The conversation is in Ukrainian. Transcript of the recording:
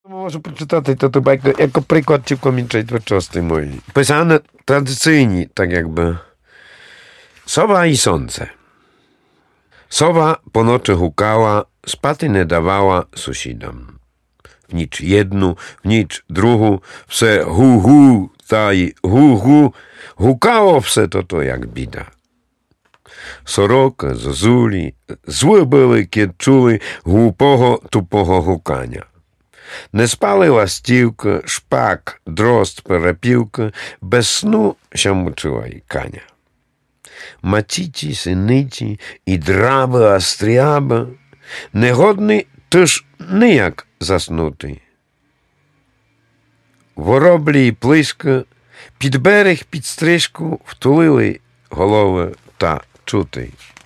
Можу прочитати ту байку, як приклад цілком twórczości mojej. Pisane tradycyjnie, tak jakby. Sowa i słońce. Sowa po nocy hukała, spaty nie dawała sąsiadom. W nicz jednu, w nicz druhu, wse hu, taj hu, hukało wse to jak bida. Soroka, zozuli, złe były, kiedy czuli głupого, tupого hukania. Не спали ластівка, шпак, дрозд, перепілка, без сну ще мучила й каня. Матіті, синиті, і драби, астріаба, негодний, тож ніяк заснути. Вороблі й плиска, під берег, під стрижку втулили голови та чути.